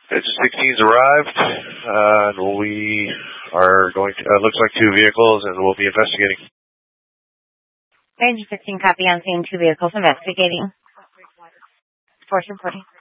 Engine 16's arrived, and we are going to, looks like 2 vehicles, and we'll be investigating. Engine 16, copy on scene, 2 vehicles investigating. Force reporting.